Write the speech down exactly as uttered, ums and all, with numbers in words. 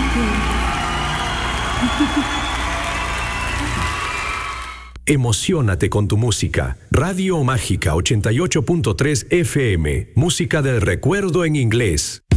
Emociónate con tu música. Radio Mágica ochenta y ocho punto tres F M. Música del recuerdo en inglés.